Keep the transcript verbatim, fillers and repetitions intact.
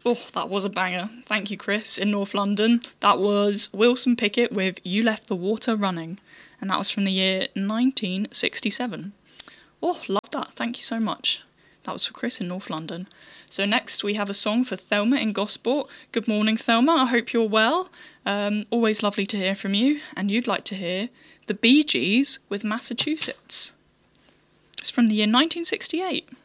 Oh, that was a banger. Thank you, Chris, in North London. That was Wilson Pickett with You Left the Water Running, and that was from the year nineteen sixty-seven. Oh, love that. Thank you so much. That was for Chris in North London. So next we have a song for Thelma in Gosport. Good morning, Thelma. I hope you're well. Um, always lovely to hear from you, and you'd like to hear the Bee Gees with Massachusetts. It's from the year nineteen sixty-eight.